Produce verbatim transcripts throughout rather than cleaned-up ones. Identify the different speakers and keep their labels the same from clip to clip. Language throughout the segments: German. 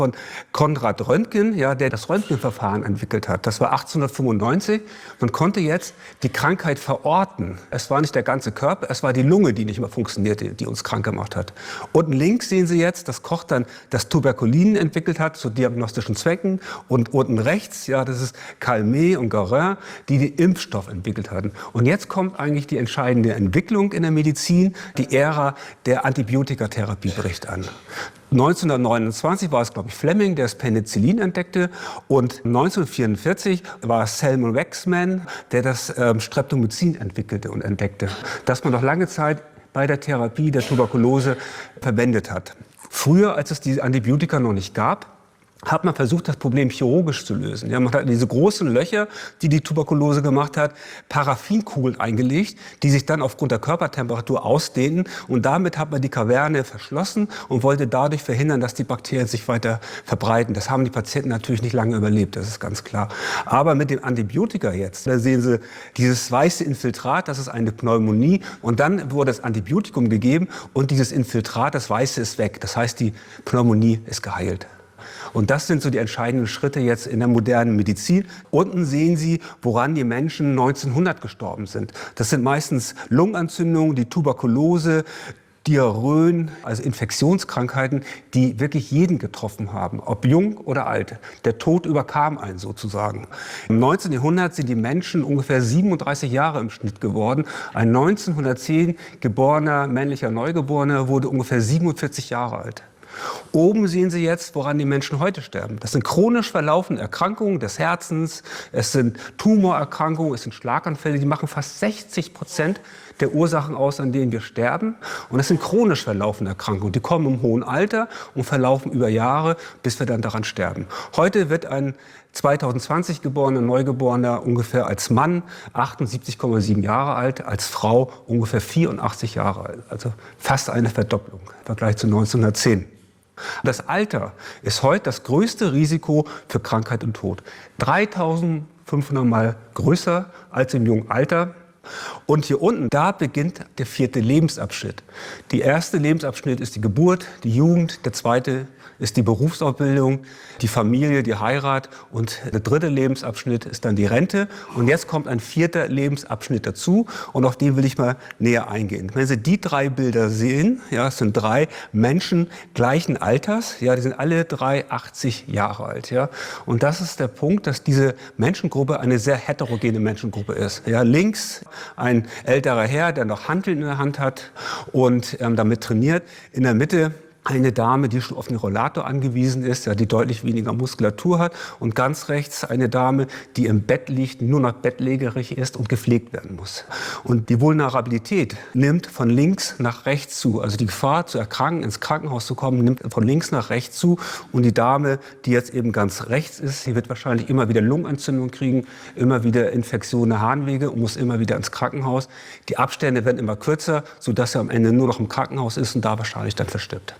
Speaker 1: von Konrad Röntgen, ja, der das Röntgenverfahren entwickelt hat. Das war achtzehnhundertfünfundneunzig. Man konnte jetzt die Krankheit verorten. Es war nicht der ganze Körper, es war die Lunge, die nicht mehr funktionierte, die uns krank gemacht hat. Unten links sehen Sie jetzt, dass Koch dann das Tuberkulin entwickelt hat zu diagnostischen Zwecken. Und unten rechts, ja, das ist Calmet und Guérin, die den Impfstoff entwickelt hatten. Und jetzt kommt eigentlich die entscheidende Entwicklung in der Medizin. Die Ära der Antibiotikatherapie bricht an. neunzehnhundertneunundzwanzig war es, glaube ich, Fleming, der das Penicillin entdeckte. Und neunzehnhundertvierundvierzig war es Salmon Waxman, der das ähm, Streptomycin entwickelte und entdeckte, das man noch lange Zeit bei der Therapie der Tuberkulose verwendet hat. Früher, als es die Antibiotika noch nicht gab, hat man versucht, das Problem chirurgisch zu lösen. Ja, man hat diese großen Löcher, die die Tuberkulose gemacht hat, Paraffinkugeln eingelegt, die sich dann aufgrund der Körpertemperatur ausdehnen. Und damit hat man die Kaverne verschlossen und wollte dadurch verhindern, dass die Bakterien sich weiter verbreiten. Das haben die Patienten natürlich nicht lange überlebt, das ist ganz klar. Aber mit den Antibiotika jetzt, da sehen Sie dieses weiße Infiltrat, das ist eine Pneumonie. Und dann wurde das Antibiotikum gegeben und dieses Infiltrat, das Weiße, ist weg. Das heißt, die Pneumonie ist geheilt. Und das sind so die entscheidenden Schritte jetzt in der modernen Medizin. Unten sehen Sie, woran die Menschen neunzehnhundert gestorben sind. Das sind meistens Lungenentzündungen, die Tuberkulose, Diarrhön, also Infektionskrankheiten, die wirklich jeden getroffen haben, ob jung oder alt. Der Tod überkam einen sozusagen. Im neunzehnten Jahrhundert sind die Menschen ungefähr siebenunddreißig Jahre im Schnitt geworden. Ein neunzehnhundertzehn geborener männlicher Neugeborener wurde ungefähr siebenundvierzig Jahre alt. Oben sehen Sie jetzt, woran die Menschen heute sterben. Das sind chronisch verlaufende Erkrankungen des Herzens, es sind Tumorerkrankungen, es sind Schlaganfälle, die machen fast sechzig Prozent der Ursachen aus, an denen wir sterben. Und das sind chronisch verlaufende Erkrankungen, die kommen im hohen Alter und verlaufen über Jahre, bis wir dann daran sterben. Heute wird ein zweitausendzwanzig geborener Neugeborener ungefähr als Mann achtundsiebzig Komma sieben Jahre alt, als Frau ungefähr vierundachtzig Jahre alt. Also fast eine Verdopplung im Vergleich zu neunzehnhundertzehn. Das Alter ist heute das größte Risiko für Krankheit und Tod. dreitausendfünfhundert Mal größer als im jungen Alter. Und hier unten, da beginnt der vierte Lebensabschnitt. Der erste Lebensabschnitt ist die Geburt, die Jugend, der zweite ist die Berufsausbildung, die Familie, die Heirat und der dritte Lebensabschnitt ist dann die Rente. Und jetzt kommt ein vierter Lebensabschnitt dazu und auf den will ich mal näher eingehen. Wenn Sie die drei Bilder sehen, ja, es sind drei Menschen gleichen Alters, ja, die sind alle drei achtzig Jahre alt, ja. Und das ist der Punkt, dass diese Menschengruppe eine sehr heterogene Menschengruppe ist. Ja, links ein älterer Herr, der noch Hanteln in der Hand hat und ähm, damit trainiert. In der Mitte eine Dame, die schon auf den Rollator angewiesen ist, ja, die deutlich weniger Muskulatur hat. Und ganz rechts eine Dame, die im Bett liegt, nur noch bettlägerig ist und gepflegt werden muss. Und die Vulnerabilität nimmt von links nach rechts zu. Also die Gefahr zu erkranken, ins Krankenhaus zu kommen, nimmt von links nach rechts zu. Und die Dame, die jetzt eben ganz rechts ist, die wird wahrscheinlich immer wieder Lungenentzündung kriegen, immer wieder Infektionen der Harnwege und muss immer wieder ins Krankenhaus. Die Abstände werden immer kürzer, sodass er am Ende nur noch im Krankenhaus ist und da wahrscheinlich dann verstirbt.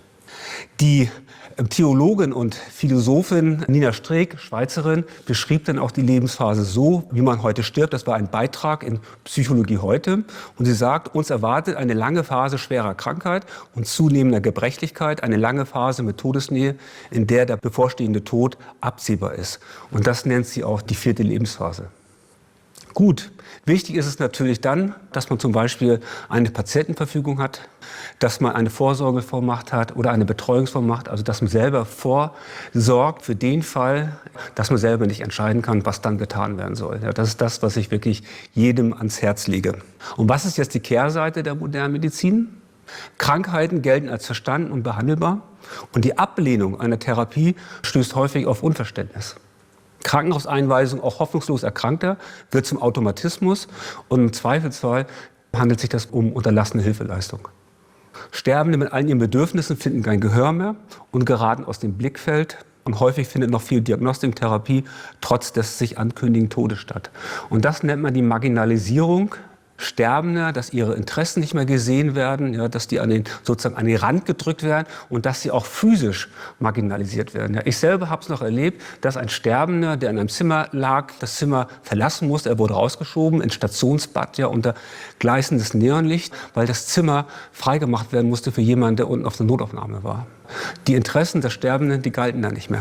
Speaker 1: Die Theologin und Philosophin Nina Streeck, Schweizerin, beschrieb dann auch die Lebensphase so, wie man heute stirbt. Das war ein Beitrag in Psychologie heute. Und sie sagt, uns erwartet eine lange Phase schwerer Krankheit und zunehmender Gebrechlichkeit, eine lange Phase mit Todesnähe, in der der bevorstehende Tod absehbar ist. Und das nennt sie auch die vierte Lebensphase. Gut, wichtig ist es natürlich dann, dass man zum Beispiel eine Patientenverfügung hat, dass man eine Vorsorgevollmacht hat oder eine Betreuungsvollmacht, also dass man selber vorsorgt für den Fall, dass man selber nicht entscheiden kann, was dann getan werden soll. Ja, das ist das, was ich wirklich jedem ans Herz lege. Und was ist jetzt die Kehrseite der modernen Medizin? Krankheiten gelten als verstanden und behandelbar und die Ablehnung einer Therapie stößt häufig auf Unverständnis. Krankenhauseinweisung auch hoffnungslos Erkrankter wird zum Automatismus und im Zweifelsfall handelt sich das um unterlassene Hilfeleistung. Sterbende mit allen ihren Bedürfnissen finden kein Gehör mehr und geraten aus dem Blickfeld. Und häufig findet noch viel Diagnostik und Therapie trotz des sich ankündigenden Todes statt. Und das nennt man die Marginalisierung Sterbender, dass ihre Interessen nicht mehr gesehen werden, ja, dass die an den, sozusagen an den Rand gedrückt werden und dass sie auch physisch marginalisiert werden. Ja, ich selber habe es noch erlebt, dass ein Sterbender, der in einem Zimmer lag, das Zimmer verlassen musste. Er wurde rausgeschoben ins Stationsbad, ja, unter gleißendes Neonlicht, weil das Zimmer freigemacht werden musste für jemanden, der unten auf der Notaufnahme war. Die Interessen der Sterbenden, die galten da nicht mehr.